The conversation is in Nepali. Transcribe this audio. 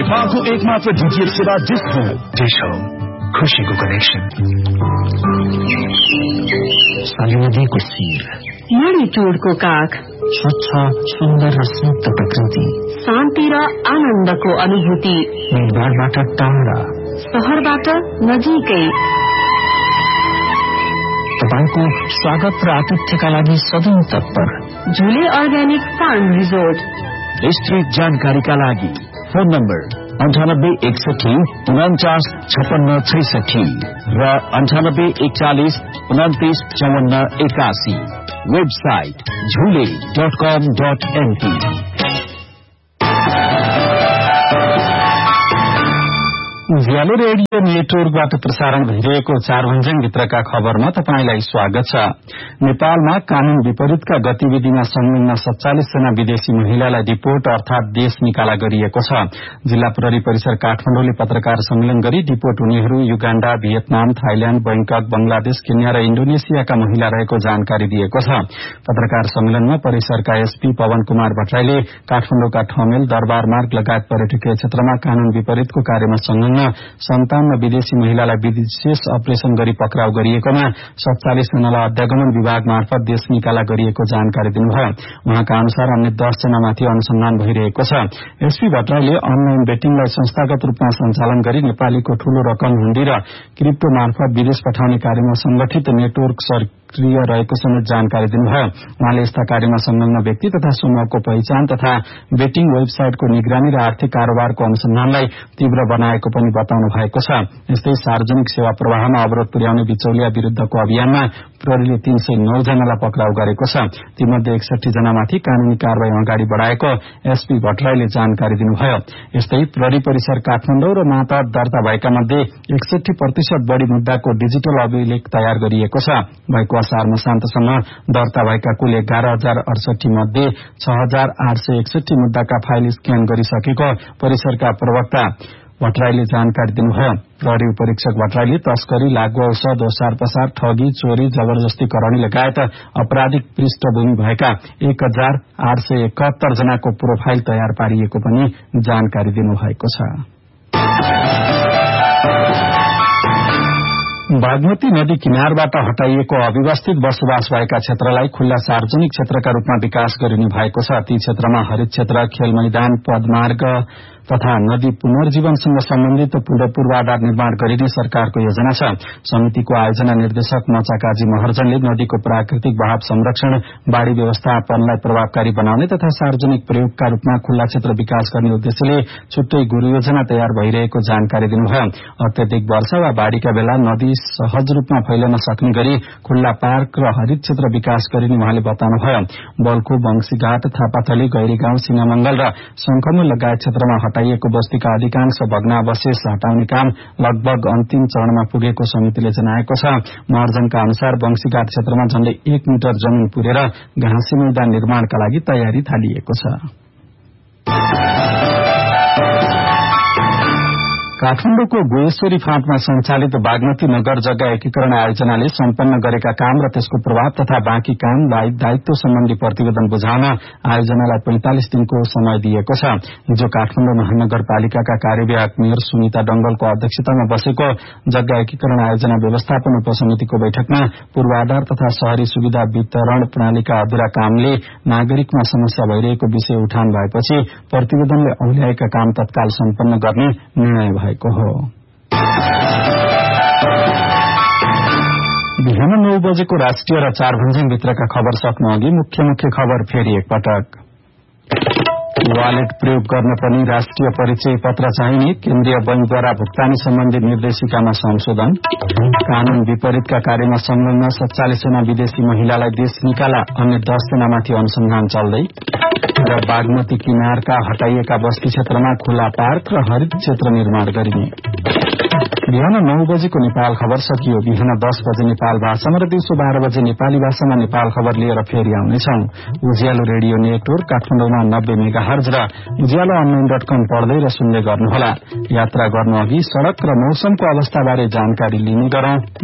नेपालको एकमात्र डीटीएच सेवा डिश होम, खुशीको कनेक्सन। सालीनदीको शिर, मणिटुरको काग, स्वच्छ सुन्दर र स्निग्ध प्रकृति, शान्ति र आनन्दको अनुभूति, भीडभाडबाट टाढा, शहरबाट नजिकै। तपाईको स्वागत र आतिथ्यका लागि सधैँ तत्पर झुले अर्ग्यानिक फार्म रिजोर्ट। विस्तृत जानकारीका लागि फोन नम्बर 9861495666 र 984149295481। वेबसाइट झुले.com.np। उज्यालो रेडियो नेटवर्कबाट प्रसारण भइरहेको चारभन्ज्याङ भित्रका खबरमा तपाईंलाई स्वागत छ। नेपालमा कानून विपरीतका गतिविधिमा संलग्न 47 जना विदेशी महिलालाई डिपोर्ट अर्थात देश निकाला गरिएको छ। जिल्ला प्रहरी परिसर काठमाडौँले पत्रकार सम्मेलन गरी डिपोर्ट हुनेहरू युगाण्डा, भियतनाम, थाइल्याण्ड, बैंकक, बंगलादेश, केन्या र इण्डोनेशियाका महिला रहेको जानकारी दिएको छ। पत्रकार सम्मेलनमा परिसरका एसपी पवन कुमार भट्टराईले काठमाडौँका ठमेल, दरबार मार्ग लगायत पर्यटकीय क्षेत्रमा कानून विपरीतको कार्यमा संलग्न 57 विदेशी महिलालाई विशेष अपरेशन गरी पक्राउ गरिएकोमा 47 जनालाई अध्यागमन विभाग मार्फत देश निकाला गरिएको जानकारी दिनुभयो। उहाँका अनुसार अन्य 10 जनामाथि अनुसन्धान भइरहेको छ। एसपी भट्टराईले अनलाइन बेटिङलाई संस्थागत रूपमा सञ्चालन गरी नेपालीको ठूलो रकम हुण्डी र क्रिप्टो मार्फत विदेश पठाउने कार्यमा संगठित नेटवर्क सक्रिय रहेको समेत जानकारी दिनुभयो। उहाँले यस्ता कार्यमा संलग्न व्यक्ति तथा समूहको पहिचान तथा बेटिङ वेबसाइटको निगरानी र आर्थिक कारोबारको अनुसन्धानलाई तीव्र बनाएको पनि बताउनु भएको छ। यस्तै सार्वजनिक सेवा प्रवाहमा अवरोध पुर्याउने बिचौलिया विरूद्धको अभियानमा प्रहरीले 309 जनालाई पक्राउ गरेको छ। तीमध्ये 61 जनामाथि कानूनी कारवाही अगाडि बढ़ाएको एसपी भट्टराईले जानकारी दिनुभयो। यस्तै प्रहरी परिसर काठमाडौँ र मातहत दर्ता भएका मध्ये 61% बढ़ी मुद्दाको डिजिटल अभिलेख तयार गरिएको छ। भएको असारमा शान्तसम्म दर्ता भएका कुल 11,068 मध्ये 6,861 मुद्दाका फाइल स्क्यान गरिसकेको परिसरका प्रवक्ता भट्टराईले जानकारी दिनुभयो। प्रहरी उपरीक्षक भट्टराईले तस्करी, लागू औषध, ओसार पसार, ठगी, चोरी, जबरजस्ती कराउने लगायत आपराधिक पृष्ठभूमि भएका 1,871 जनाको प्रोफाइल तयार पारिएको पनि जानकारी दिनुभएको छ। बागमती नदी किनारबाट हटाइएको अव्यवस्थित बसोबास भएका क्षेत्रलाई खुल्ला सार्वजनिक क्षेत्रका रूपमा विकास गरिने भएको छ। ती क्षेत्रमा हरित क्षेत्र, खेल मैदान, पदमार्ग तथा नदी पुनर्जीवनसँग सम्बन्धित पूर्वाधार निर्माण गरिने सरकारको योजना छ। समितिको आयोजना निर्देशक मचा काजी महर्जनले नदीको प्राकृतिक बहाव संरक्षण, बाढ़ी व्यवस्थापनलाई प्रभावकारी बनाउने तथा सार्वजनिक प्रयोगका रूपमा खुल्ला क्षेत्र विकास गर्ने उद्देश्यले छुट्टै गुरूयोजना तयार भइरहेको जानकारी दिनुभयो। अत्यधिक वर्षा वा बाढ़ीका बेला नदी सहज रूपमा फैलन सक्ने गरी खुल्ला पार्क र हरित क्षेत्र विकास गरिने उहाँले बताउनुभयो। बल्खु, बंशीघाट, थापाथली, गैरीगाउँ, सिंहमंगल र शंखमुल लगायत क्षेत्रमा हटाइएको बस्तीका अधिकांश भग्नावशेष हटाउने काम लगभग अन्तिम चरणमा पुगेको समितिले जनाएको छ। महर्जनका अनुसार बंशीघाट क्षेत्रमा झण्डै 1 मिटर जमिन पुरेर घाँसे मैदान निर्माणका लागि तयारी थालिएको छ। काठमाडौँको गुहेश्वरी फाँटमा सञ्चालित बागमती नगर जग्गा एकीकरण आयोजनाले सम्पन्न गरेका काम र त्यसको प्रभाव तथा बाँकी काम दायित्व सम्बन्धी प्रतिवेदन बुझाउन आयोजनालाई 45 दिनको समय दिएको छ। हिजो काठमाडौँ महानगरपालिकाका कार्यवाहक मेयर सुनिता डंगलको अध्यक्षतामा बसेको जग्गा एकीकरण आयोजना व्यवस्थापन उपसमितिको बैठकमा पूर्वाधार तथा शहरी सुविधा वितरण प्रणालीका अधूरा कामले नागरिकमा समस्या भइरहेको विषय उठान भएपछि प्रतिवेदनले औल्याएका काम तत्काल सम्पन्न गर्ने निर्णय भएको हो। बिहान 9 बजेको राष्ट्रिय र चारभन्ज्याङ भित्रका खबर सक्नु अघि मुख्य खबर फेरि एकपटक। वालेट प्रयोग गर्न पनि राष्ट्रिय परिचय पत्र चाहिने, केन्द्रीय बैंकद्वारा भुक्तानी सम्बन्धी निर्देशिकामा संशोधन। कानून विपरीतका कार्यमा संलग्न 47 जना विदेशी महिलालाई देश निकाला, अन्य 10 जनामाथि अनुसन्धान चल्दै। र बागमती किनारका हटाइएका बस्ती क्षेत्रमा खुला पार्क र हरित क्षेत्र निर्माण गरिने। बिहान 9 बजेको नेपाल खबर सकियो। बिहान 10 बजे नेपाल भाषामा र दिउँसो 12 बजे नेपाली भाषामा नेपाल खबर लिएर फेरि आउनेछौं। उज्यालो रेडियो नेटवर्क काठमाडौँमा 90 मेगाहर्ज र ujialoonline.com पढ्दै र सुन्दै गर्नुहोला। यात्रा गर्नु अघि सड़क र मौसमको अवस्थाबारे जानकारी लिने गरौं।